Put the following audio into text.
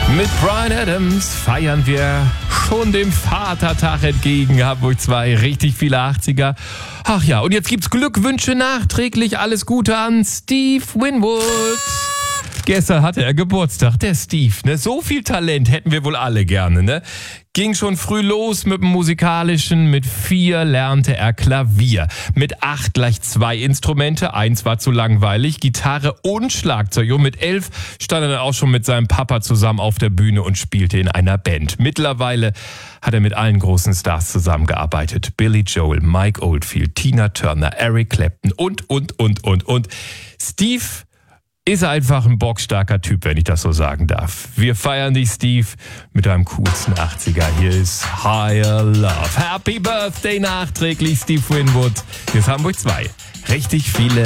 Mit Bryan Adams feiern wir schon dem Vatertag entgegen. Hamburg 2, richtig viele 80er. Ach ja, und jetzt gibt's Glückwünsche nachträglich. Alles Gute an Steve Winwood. Gestern hatte er Geburtstag, der Steve. Ne? So viel Talent hätten wir wohl alle gerne. Ne? Ging schon früh los mit dem Musikalischen. Mit 4 lernte er Klavier. Mit 8 gleich 2 Instrumente. 1 war zu langweilig. Gitarre und Schlagzeug. Und mit 11 stand er dann auch schon mit seinem Papa zusammen auf der Bühne und spielte in einer Band. Mittlerweile hat er mit allen großen Stars zusammengearbeitet. Billy Joel, Mike Oldfield, Tina Turner, Eric Clapton und. Steve ist einfach ein bockstarker Typ, wenn ich das so sagen darf. Wir feiern dich, Steve, mit deinem coolsten 80er. Hier ist Higher Love. Happy Birthday nachträglich, Steve Winwood. Hier ist Hamburg 2. Richtig viele